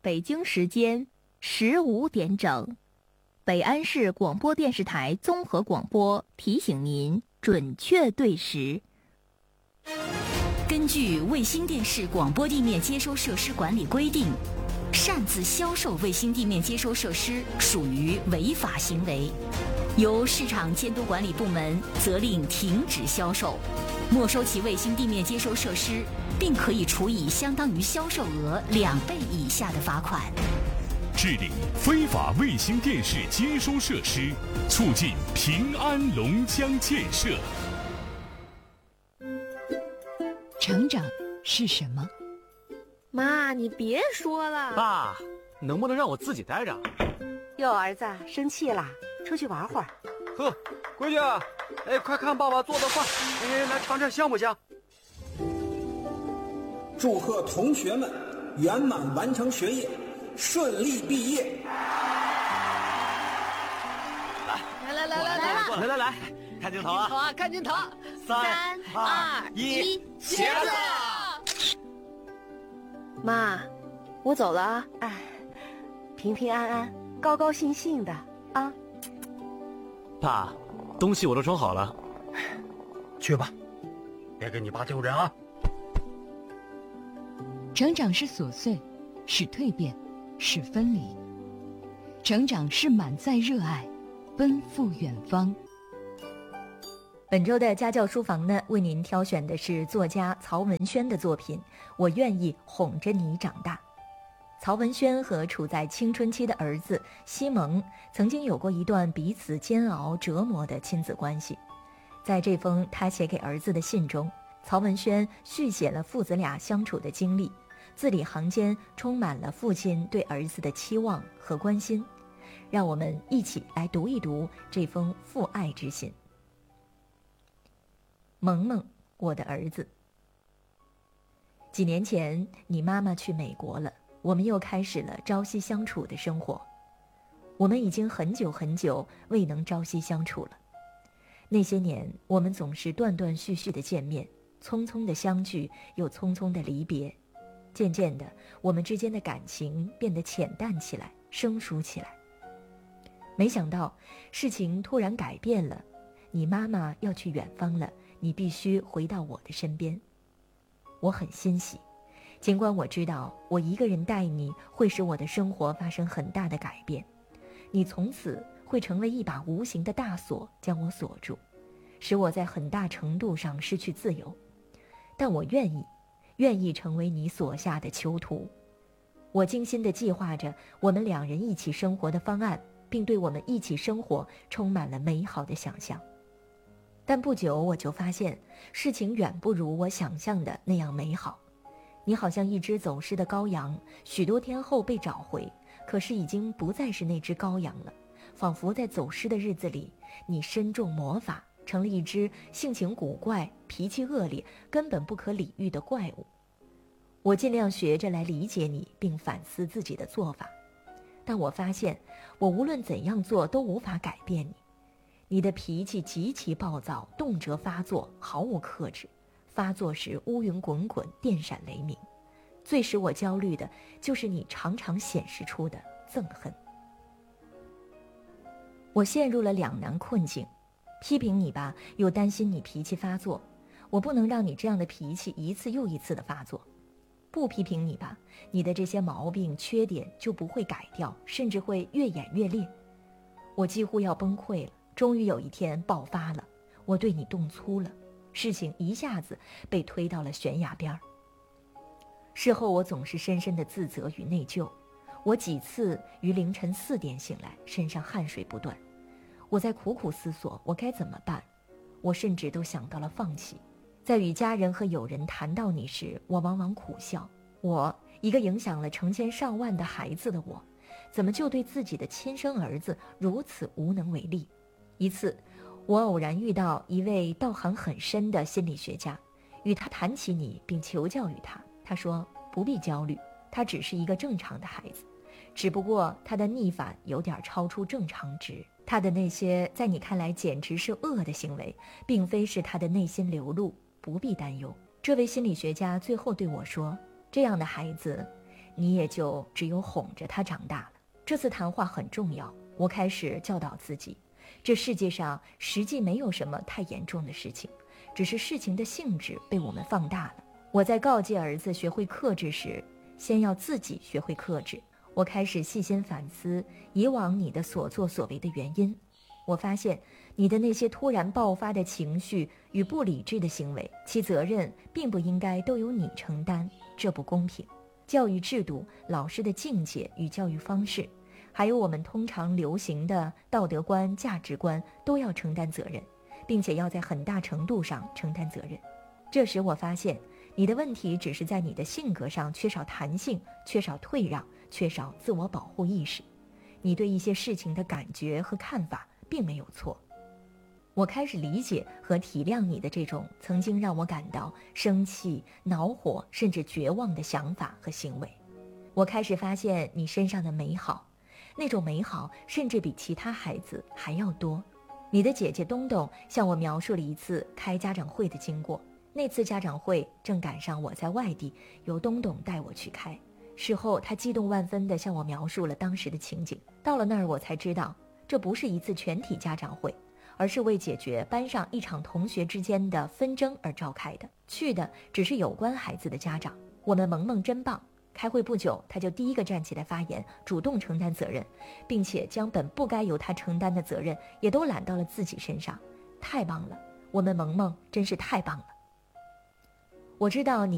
北京时间15点整，北安市广播电视台综合广播提醒您准确对时。 根据卫星电视广播地面接收设施管理规定，擅自销售卫星地面接收设施属于违法行为，由市场监督管理部门责令停止销售，没收其卫星地面接收设施，并可以处以相当于销售额2倍以下的罚款。 治理非法卫星电视接收设施，促进平安龙江建设。 成长是什么？ 妈，你别说了。 爸，能不能让我自己待着？ 哟，儿子生气啦，出去玩会儿。 呵，闺女，哎，快看爸爸做的饭，哎，来尝尝香不香？ 祝贺同学们圆满完成学业，顺利毕业。 来，看镜头啊！ 看镜头 ！3、2、1，茄子！ 妈，我走了啊！哎，平平安安，高高兴兴的啊！ 爸，东西我都装好了， 去吧，别给你爸丢人啊！ 成长是琐碎，是蜕变，是分离；成长是满载热爱，奔赴远方。 本周的家教书房呢，为您挑选的是作家曹文轩的作品《我愿意哄着你长大》。曹文轩和处在青春期的儿子西蒙曾经有过一段彼此煎熬折磨的亲子关系。在这封他写给儿子的信中，曹文轩续写了父子俩相处的经历，字里行间充满了父亲对儿子的期望和关心。让我们一起来读一读这封父爱之信。萌萌，我的儿子，几年前你妈妈去美国了，我们又开始了朝夕相处的生活。我们已经很久很久未能朝夕相处了。那些年，我们总是断断续续的见面，匆匆的相聚，又匆匆的离别。渐渐的，我们之间的感情变得浅淡起来，生疏起来。没想到，事情突然改变了，你妈妈要去远方了，你必须回到我的身边。我很欣喜，尽管我知道我一个人带你会使我的生活发生很大的改变，你从此会成为一把无形的大锁，将我锁住，使我在很大程度上失去自由。但我愿意成为你锁下的囚徒。我精心地计划着我们2人一起生活的方案，并对我们一起生活充满了美好的想象。但不久我就发现，事情远不如我想象的那样美好。你好像一只走失的羔羊，许多天后被找回，可是已经不再是那只羔羊了，仿佛在走失的日子里，你身中魔法，成了一只性情古怪、脾气恶劣、根本不可理喻的怪物。我尽量学着来理解你，并反思自己的做法，但我发现我无论怎样做都无法改变你。你的脾气极其暴躁，动辄发作，毫无克制，发作时乌云滚滚，电闪雷鸣。最使我焦虑的就是你常常显示出的憎恨。我陷入了两难困境，批评你吧，又担心你脾气发作，我不能让你这样的脾气一次又一次的发作。不批评你吧，你的这些毛病缺点就不会改掉，甚至会越演越烈。我几乎要崩溃了，终于有一天爆发了，我对你动粗了，事情一下子被推到了悬崖边。事后我总是深深的自责与内疚，我几次于凌晨4点醒来，身上汗水不断。我在苦苦思索我该怎么办，我甚至都想到了放弃。在与家人和友人谈到你时，我往往苦笑，我一个影响了成千上万的孩子的我，怎么就对自己的亲生儿子如此无能为力。一次我偶然遇到一位道行很深的心理学家，与他谈起你并求教于他，他说不必焦虑，他只是一个正常的孩子，只不过他的逆反有点超出正常值，他的那些在你看来简直是恶的行为，并非是他的内心流露，不必担忧。这位心理学家最后对我说，这样的孩子， 你也就只有哄着他长大了。这次谈话很重要，我开始教导自己，这世界上实际没有什么太严重的事情，只是事情的性质被我们放大了。我在告诫儿子学会克制时，先要自己学会克制。我开始细心反思以往你的所作所为的原因。我发现你的那些突然爆发的情绪与不理智的行为，其责任并不应该都由你承担，这不公平。教育制度、老师的境界与教育方式，还有我们通常流行的道德观、价值观，都要承担责任，并且要在很大程度上承担责任。这时我发现你的问题只是在你的性格上缺少弹性，缺少退让，缺少自我保护意识。你对一些事情的感觉和看法并没有错。我开始理解和体谅你的这种曾经让我感到生气、恼火甚至绝望的想法和行为。我开始发现你身上的美好，那种美好甚至比其他孩子还要多。你的姐姐东东向我描述了一次开家长会的经过。那次家长会正赶上我在外地，由东东带我去开。事后他激动万分地向我描述了当时的情景。到了那儿我才知道，这不是一次全体家长会，而是为解决班上一场同学之间的纷争而召开的。去的只是有关孩子的家长。我们萌萌真棒，开会不久他就第一个站起来发言，主动承担责任，并且将本不该由他承担的责任也都揽到了自己身上。太棒了，我们萌萌真是太棒了。我知道你